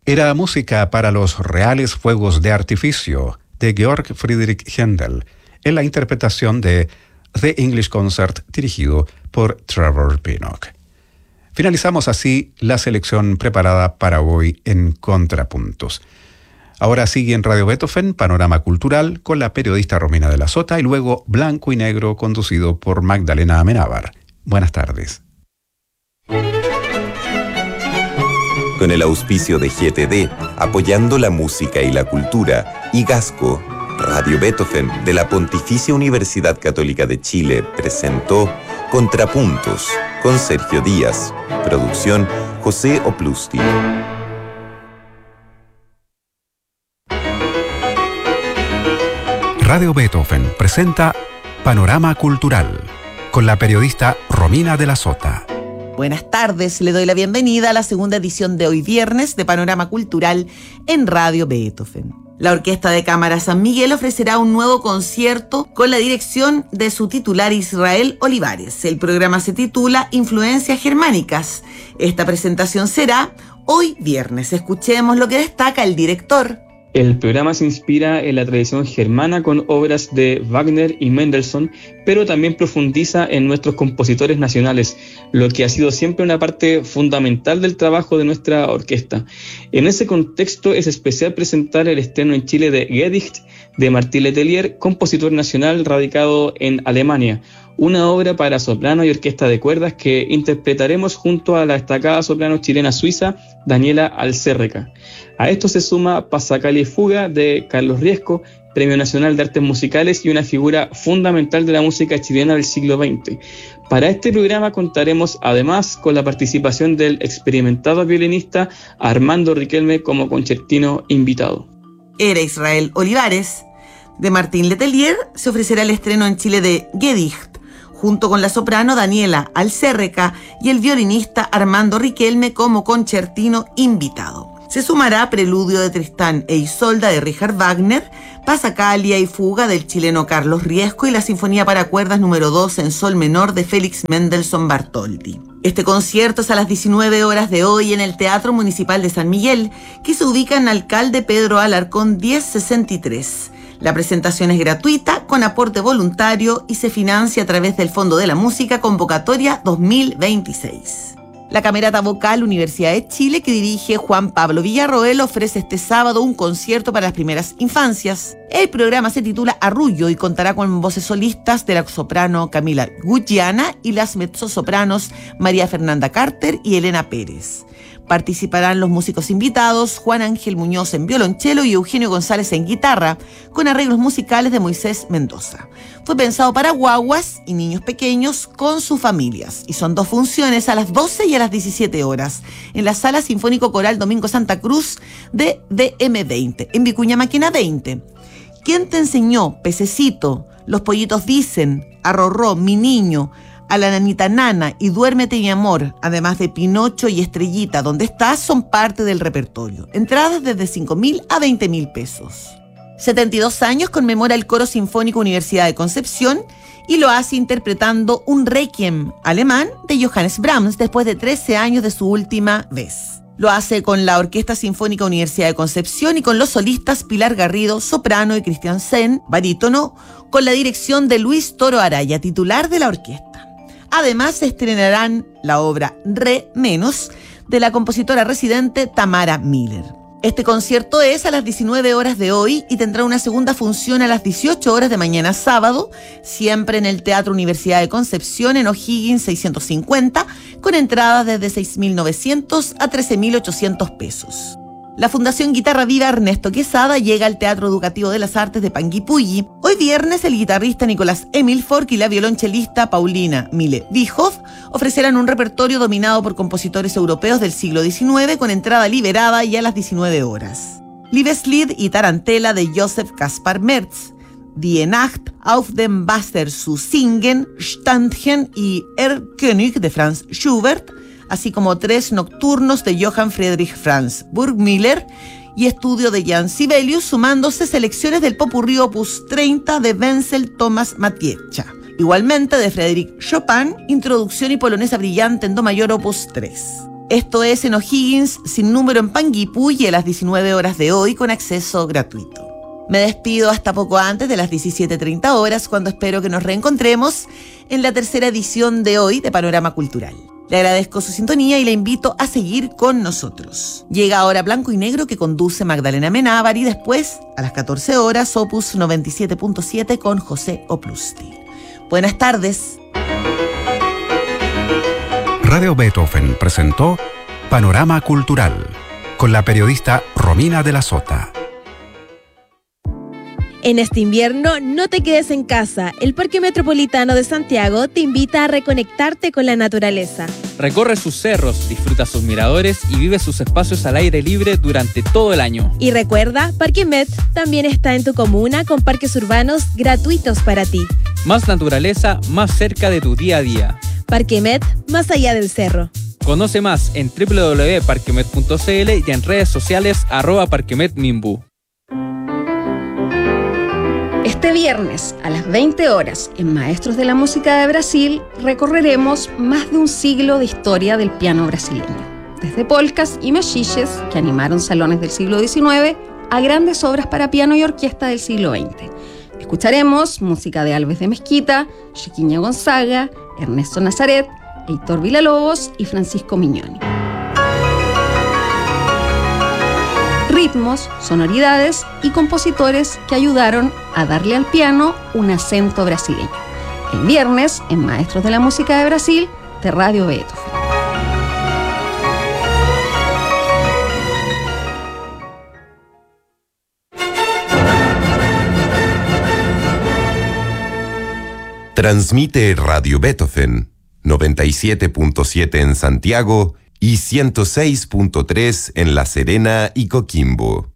Era música para los reales fuegos de artificio de Georg Friedrich Händel, en la interpretación de The English Concert dirigido por Trevor Pinnock. Finalizamos así la selección preparada para hoy en Contrapuntos. Ahora sigue en Radio Beethoven, Panorama Cultural, con la periodista Romina de la Sota y luego Blanco y Negro, conducido por Magdalena Amenábar. Buenas tardes. Con el auspicio de GTD, apoyando la música y la cultura, y Gasco, Radio Beethoven de la Pontificia Universidad Católica de Chile presentó Contrapuntos con Sergio Díaz. Producción José Oplusti. Radio Beethoven presenta Panorama Cultural con la periodista Romina de la Sota. Buenas tardes, le doy la bienvenida a la segunda edición de hoy viernes de Panorama Cultural en Radio Beethoven. La Orquesta de Cámara San Miguel ofrecerá un nuevo concierto con la dirección de su titular Israel Olivares. El programa se titula Influencias Germánicas. Esta presentación será hoy viernes. Escuchemos lo que destaca el director. El programa se inspira en la tradición germana con obras de Wagner y Mendelssohn, pero también profundiza en nuestros compositores nacionales, lo que ha sido siempre una parte fundamental del trabajo de nuestra orquesta. En ese contexto es especial presentar el estreno en Chile de Gedicht de Martin Letelier, compositor nacional radicado en Alemania, una obra para soprano y orquesta de cuerdas que interpretaremos junto a la destacada soprano chilena suiza Daniela Alcérreca. A esto se suma Passacaglia y Fuga de Carlos Riesco, Premio Nacional de Artes Musicales y una figura fundamental de la música chilena del siglo XX. Para este programa contaremos además con la participación del experimentado violinista Armando Riquelme como concertino invitado. Era Israel Olivares. De Martin Letelier se ofrecerá el estreno en Chile de Gedicht, junto con la soprano Daniela Alcérreca y el violinista Armando Riquelme como concertino invitado. Se sumará Preludio de Tristán e Isolda de Richard Wagner, Passacaglia y Fuga del chileno Carlos Riesco y la Sinfonía para cuerdas número 2 en sol menor de Félix Mendelssohn Bartholdy. Este concierto es a las 19 horas de hoy en el Teatro Municipal de San Miguel, que se ubica en Alcalde Pedro Alarcón 1063. La presentación es gratuita, con aporte voluntario y se financia a través del Fondo de la Música Convocatoria 2026. La Camerata Vocal Universidad de Chile, que dirige Juan Pablo Villarroel, ofrece este sábado un concierto para las primeras infancias. El programa se titula Arrullo y contará con voces solistas de la soprano Camila Guggiana y las mezzosopranos María Fernanda Carter y Elena Pérez. Participarán los músicos invitados Juan Ángel Muñoz en violonchelo y Eugenio González en guitarra, con arreglos musicales de Moisés Mendoza. Fue pensado para guaguas y niños pequeños con sus familias y son 2 funciones a las 12 y a las 17 horas en la Sala Sinfónico Coral Domingo Santa Cruz de DM20, en Vicuña Maquena 20. ¿Quién te enseñó? Pececito, Los pollitos dicen, Arrorró, Mi niño, A la nanita nana y Duérmete mi amor, además de Pinocho y Estrellita, ¿Dónde estás?, son parte del repertorio. Entradas desde 5.000 a 20.000 pesos. 72 años conmemora el Coro Sinfónico Universidad de Concepción y lo hace interpretando un requiem alemán de Johannes Brahms después de 13 años de su última vez. Lo hace con la Orquesta Sinfónica Universidad de Concepción y con los solistas Pilar Garrido, soprano, y Cristian Sen, barítono, con la dirección de Luis Toro Araya, titular de la orquesta. Además, se estrenarán la obra Re menos de la compositora residente Tamara Miller. Este concierto es a las 19 horas de hoy y tendrá una segunda función a las 18 horas de mañana sábado, siempre en el Teatro Universidad de Concepción en O'Higgins 650, con entradas desde 6.900 a 13.800 pesos. La Fundación Guitarra Viva Ernesto Quesada llega al Teatro Educativo de las Artes de Panguipulli. Hoy viernes, el guitarrista Nicolás Emilfork y la violonchelista Paulina Mille-Vihoff ofrecerán un repertorio dominado por compositores europeos del siglo XIX con entrada liberada y a las 19 horas. Liebeslied y Tarantela de Joseph Kaspar Merz, Die Nacht auf dem Wasser zu singen, Standchen y König de Franz Schubert, así como 3 nocturnos de Johann Friedrich Franz Burgmüller y estudio de Jan Sibelius, sumándose selecciones del Popurrí Opus 30 de Wenzel Thomas Matiecha. Igualmente de Frédéric Chopin, Introducción y Polonesa Brillante en Do mayor Opus 3. Esto es en O'Higgins, sin número en Panguipulli, a las 19 horas de hoy, con acceso gratuito. Me despido hasta poco antes de las 17:30 horas, cuando espero que nos reencontremos en la tercera edición de hoy de Panorama Cultural. Le agradezco su sintonía y le invito a seguir con nosotros. Llega ahora Blanco y Negro, que conduce Magdalena Amenábar, y después, a las 14 horas, Opus 97.7 con José Oplusti. Buenas tardes. Radio Beethoven presentó Panorama Cultural con la periodista Romina de la Sota. En este invierno, no te quedes en casa. El Parque Metropolitano de Santiago te invita a reconectarte con la naturaleza. Recorre sus cerros, disfruta sus miradores y vive sus espacios al aire libre durante todo el año. Y recuerda, Parque Met también está en tu comuna con parques urbanos gratuitos para ti. Más naturaleza, más cerca de tu día a día. Parque Met, más allá del cerro. Conoce más en www.parquemet.cl y en redes sociales @parquemetmimbu. Este viernes a las 20 horas en Maestros de la Música de Brasil recorreremos más de un siglo de historia del piano brasileño, desde polcas y mexilles que animaron salones del siglo XIX a grandes obras para piano y orquesta del siglo XX. Escucharemos música de Alves de Mesquita, Chiquinha Gonzaga, Ernesto Nazaret, Heitor Villa-Lobos y Francisco Mignoni. Ritmos, sonoridades y compositores que ayudaron a darle al piano un acento brasileño. El viernes, en Maestros de la Música de Brasil, de Radio Beethoven. Transmite Radio Beethoven 97.7 en Santiago y 106.3 en La Serena y Coquimbo.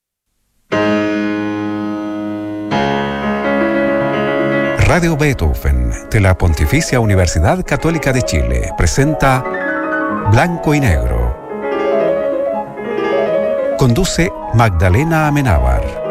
Radio Beethoven de la Pontificia Universidad Católica de Chile presenta Blanco y Negro. Conduce Magdalena Amenábar.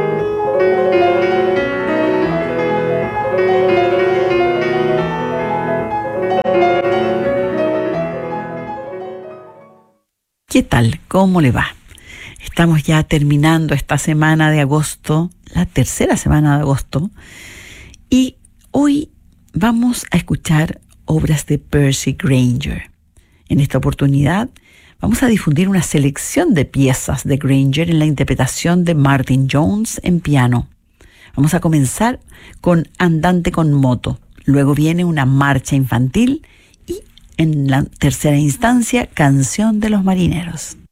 ¿Qué tal? ¿Cómo le va? Estamos ya terminando esta semana de agosto, la tercera semana de agosto, y hoy vamos a escuchar obras de Percy Grainger. En esta oportunidad vamos a difundir una selección de piezas de Grainger en la interpretación de Martin Jones en piano. Vamos a comenzar con Andante con moto, luego viene una marcha infantil y en la tercera instancia, Canción de los Marineros.